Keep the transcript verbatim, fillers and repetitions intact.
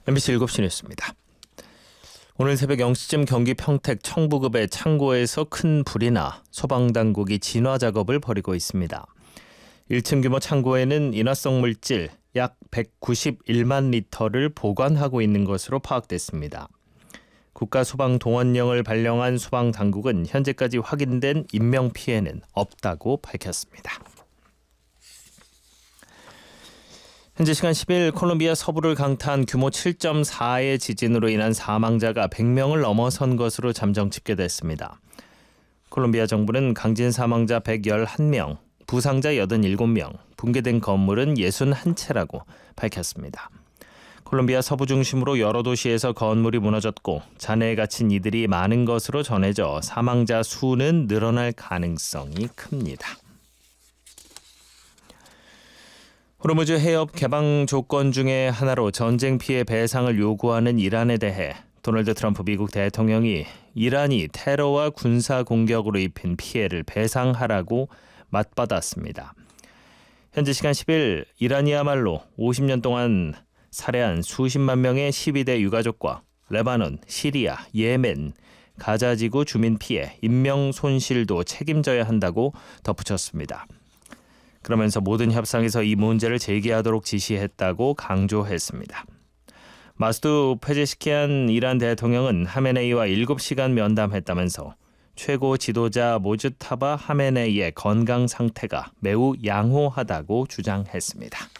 엠비씨 일곱 시 뉴스입니다. 오늘 새벽 영 시쯤 경기 평택 청부급의 창고에서 큰 불이 나 소방당국이 진화 작업을 벌이고 있습니다. 일 층 규모 창고에는 인화성 물질 약 백구십일만 리터를 보관하고 있는 것으로 파악됐습니다. 국가소방동원령을 발령한 소방당국은 현재까지 확인된 인명피해는 없다고 밝혔습니다. 현재 시간 십 일 콜롬비아 서부를 강타한 규모 칠 점 사의 지진으로 인한 사망자가 백 명을 넘어선 것으로 잠정 집계됐습니다. 콜롬비아 정부는 강진 사망자 백십일 명, 부상자 팔십칠 명, 붕괴된 건물은 육십일 채라고 밝혔습니다. 콜롬비아 서부 중심으로 여러 도시에서 건물이 무너졌고 잔해에 갇힌 이들이 많은 것으로 전해져 사망자 수는 늘어날 가능성이 큽니다. 호르무즈 해협 개방 조건 중에 하나로 전쟁 피해 배상을 요구하는 이란에 대해 도널드 트럼프 미국 대통령이 이란이 테러와 군사 공격으로 입힌 피해를 배상하라고 맞받았습니다. 현지 시간 십 일 이란이야말로 오십 년 동안 살해한 수십만 명의 십이 대 유가족과 레바논, 시리아, 예멘, 가자지구 주민 피해, 인명 손실도 책임져야 한다고 덧붙였습니다. 그러면서 모든 협상에서 이 문제를 제기하도록 지시했다고 강조했습니다. 마수드 페제시키안 이란 대통령은 하메네이와 일곱 시간 면담했다면서 최고 지도자 모즈타바 하메네이의 건강 상태가 매우 양호하다고 주장했습니다.